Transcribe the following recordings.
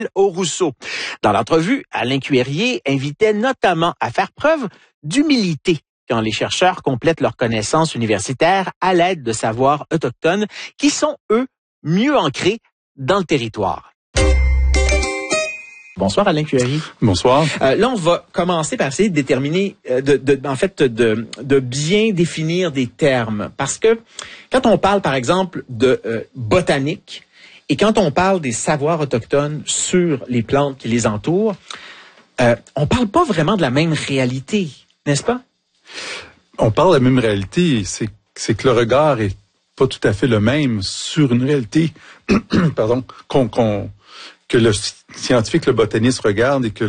au Rousseau. Dans l'entrevue, Alain Cuérier invitait notamment à faire preuve d'humilité quand les chercheurs complètent leurs connaissances universitaires à l'aide de savoirs autochtones qui sont, eux, mieux ancrés dans le territoire. Bonsoir Alain Cuérier. Bonsoir. Là, on va commencer par essayer de déterminer, de bien définir des termes. Parce que quand on parle, par exemple, de botanique, et quand on parle des savoirs autochtones sur les plantes qui les entourent, on parle pas vraiment de la même réalité, n'est-ce pas? On parle de la même réalité, c'est que le regard est pas tout à fait le même sur une réalité, pardon, que le scientifique, le botaniste regarde et que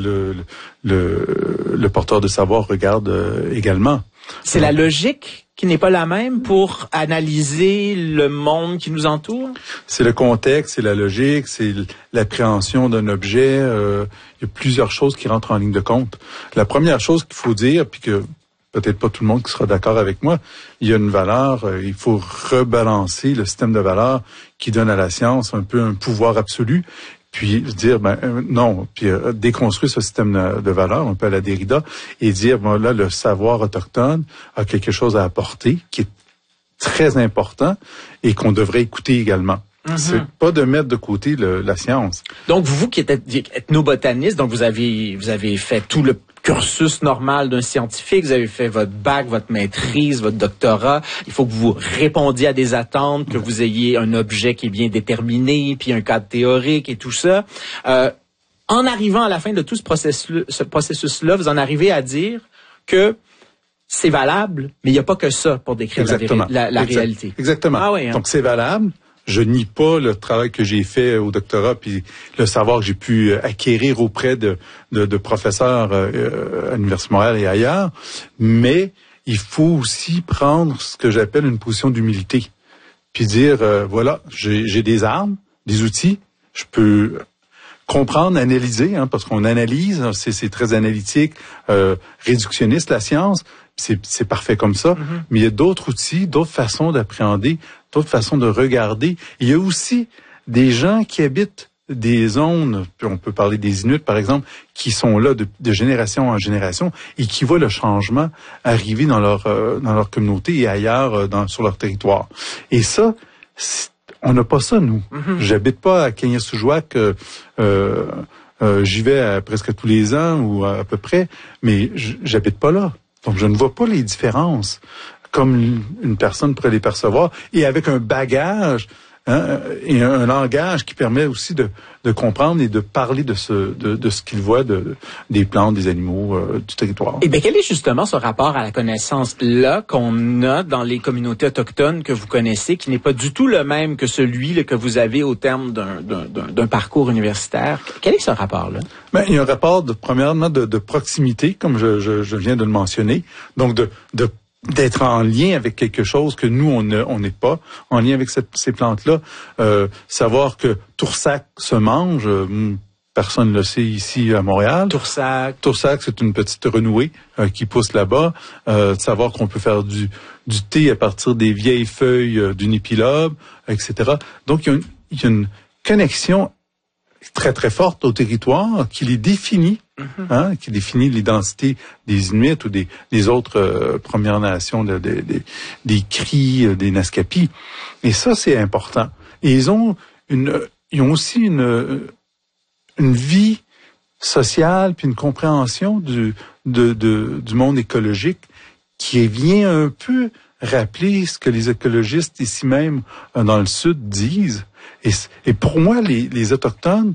le porteur de savoir regarde également. C'est la logique qui n'est pas la même pour analyser le monde qui nous entoure? C'est le contexte, c'est la logique, c'est l'appréhension d'un objet. Il y a plusieurs choses qui rentrent en ligne de compte. La première chose qu'il faut dire, puis que peut-être pas tout le monde qui sera d'accord avec moi, il y a une valeur, il faut rebalancer le système de valeurs qui donne à la science un peu un pouvoir absolu. Puis dire, non, puis déconstruire ce système de valeurs, un peu à la Derrida, et dire, là, le savoir autochtone a quelque chose à apporter, qui est très important, et qu'on devrait écouter également. Mm-hmm. C'est pas de mettre de côté la science. Donc, vous qui êtes ethnobotaniste, donc vous avez fait tout le cursus normal d'un scientifique, vous avez fait votre bac, votre maîtrise, votre doctorat, il faut que vous répondiez à des attentes, que vous ayez un objet qui est bien déterminé, puis un cadre théorique et tout ça. En arrivant à la fin de tout ce processus-là, vous en arrivez à dire que c'est valable, mais il n'y a pas que ça pour décrire la réalité. Exactement. Ah oui, hein? Donc c'est valable. Je nie pas le travail que j'ai fait au doctorat puis le savoir que j'ai pu acquérir auprès de professeurs à l'Université de Montréal et ailleurs, mais il faut aussi prendre ce que j'appelle une position d'humilité. Puis dire, voilà, j'ai des armes, des outils, je peux comprendre, analyser, parce qu'on analyse, c'est très analytique, réductionniste la science, c'est parfait comme ça, mais il y a d'autres outils, d'autres façons d'appréhender, d'autres façons de regarder. Il y a aussi des gens qui habitent des zones, puis on peut parler des Inuits par exemple, qui sont là de génération en génération et qui voient le changement arriver dans leur communauté et ailleurs sur leur territoire. Et ça, on n'a pas ça, nous. J'habite pas à Kagnasoujoak, j'y vais presque tous les ans ou à peu près, mais j'habite pas là. Donc, je ne vois pas les différences comme une personne pourrait les percevoir et avec un bagage et un langage qui permet aussi de comprendre et de parler de ce qu'il voit des plantes, des animaux, du territoire. Et bien, quel est justement ce rapport à la connaissance-là qu'on a dans les communautés autochtones que vous connaissez, qui n'est pas du tout le même que celui que vous avez au terme d'un parcours universitaire? Quel est ce rapport-là? Ben, il y a un rapport premièrement de proximité, comme je viens de le mentionner. Donc, d'être en lien avec quelque chose que nous, on n'est pas en lien avec ces plantes-là. Savoir que Toursac se mange, personne ne le sait ici à Montréal. Toursac, c'est une petite renouée qui pousse là-bas. Savoir qu'on peut faire du thé à partir des vieilles feuilles d'une épilobe, etc. Donc, il y a une connexion très, très forte au territoire qui les définit, qui définit l'identité des Inuits ou des autres Premières Nations, des Cris, des Naskapis. Et ça, c'est important. Et ils ont aussi une vie sociale puis une compréhension du monde écologique qui vient un peu rappeler ce que les écologistes ici même dans le Sud disent. Et pour moi, les Autochtones,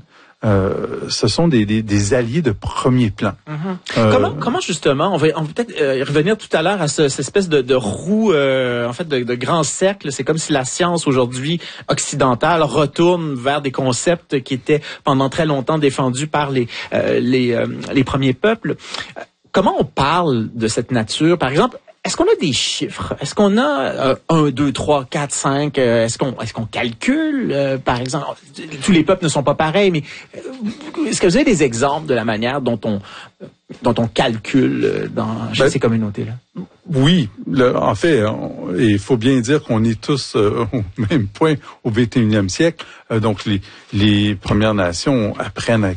ce sont des alliés de premier plan. Comment justement, on va peut-être revenir tout à l'heure à cette espèce de roue, de grand cercle. C'est comme si la science aujourd'hui occidentale retourne vers des concepts qui étaient pendant très longtemps défendus par les premiers peuples. Comment on parle de cette nature, par exemple? Est-ce qu'on a des chiffres? Est-ce qu'on a 1, 2, 3, 4, 5? Est-ce qu'on calcule, par exemple? Tous les peuples ne sont pas pareils, mais est-ce que vous avez des exemples de la manière dont on calcule chez ces communautés-là? Oui, en fait, il faut bien dire qu'on est tous au même point au 21e siècle. Donc, les Premières Nations apprennent à